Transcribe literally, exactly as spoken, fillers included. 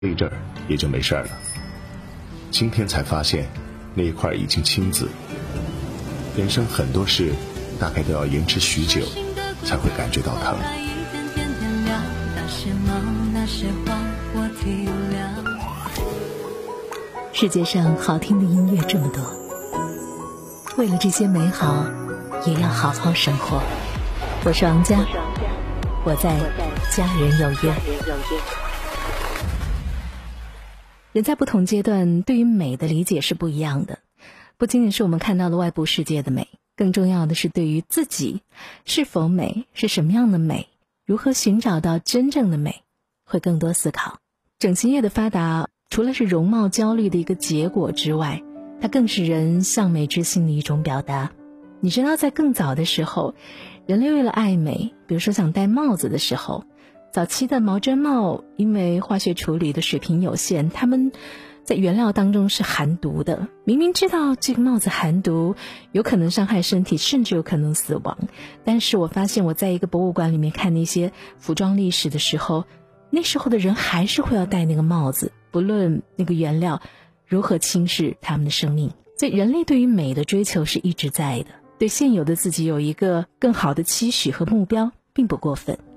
一阵儿也就没事了。今天才发现那一块已经青紫。人生很多事大概都要延迟许久才会感觉到疼。 世界上好听的音乐这么多，为了这些美好也要好好生活。我是王佳，我在家人有约。人在不同阶段对于美的理解是不一样的，不仅仅是我们看到了外部世界的美，更重要的是对于自己是否美，是什么样的美，如何寻找到真正的美，会更多思考。整形业的发达除了是容貌焦虑的一个结果之外，它更是人向美之心的一种表达。你知道在更早的时候，人类为了爱美，比如说想戴帽子的时候，早期的毛毡帽因为化学处理的水平有限，他们在原料当中是含毒的，明明知道这个帽子含毒，有可能伤害身体，甚至有可能死亡，但是我发现我在一个博物馆里面看那些服装历史的时候，那时候的人还是会要戴那个帽子，不论那个原料如何轻视他们的生命。所以人类对于美的追求是一直在的，对现有的自己有一个更好的期许和目标并不过分。